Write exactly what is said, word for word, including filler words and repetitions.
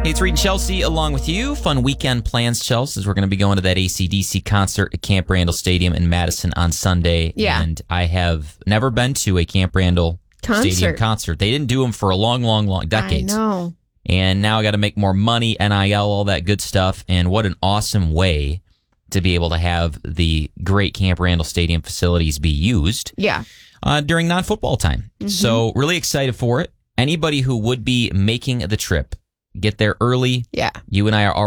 Hey, it's Reed and Chelsea along with you. Fun weekend plans, Chelsea, as we're going to be going to that A C D C concert at Camp Randall Stadium in Madison on Sunday. Yeah. And I have never been to a Camp Randall Concert. Stadium concert. They didn't do them for a long, long, long decades. I know. And now I got to make more money, N I L, all that good stuff. And what an awesome way to be able to have the great Camp Randall Stadium facilities be used Yeah. uh, during non-football time. Mm-hmm. So really excited for it. Anybody who would be making the trip, get there early. Yeah. You and I are